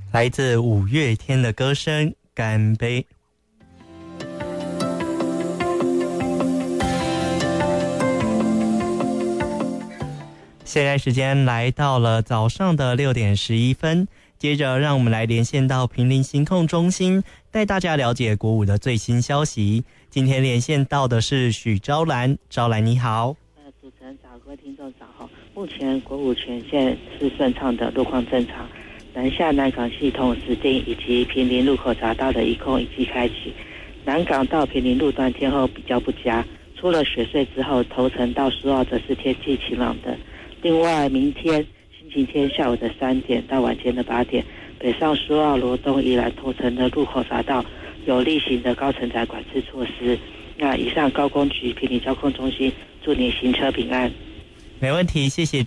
来自五月天的歌声，干杯。现在时间来到了早上的6点11分，接着让我们来连线到坪林行控中心，带大家了解国五的最新消息。今天连线到的是许昭兰，昭兰你好。 主持人早，各位听众早。目前国五全线是顺畅的，路况正常。南下南港系统石碇以及坪林路口匝道的一控已经开启，南港到坪林路段天候比较不佳，出了雪隧之后，头城到苏澳则是天气晴朗的。另外，明天星期天下午的3点到晚间的8点，北上苏澳、罗东、宜兰、头城的路口匝道有例行的高承载管制措施。那以上高工局坪林交控中心祝你行车平安。 没问题，谢谢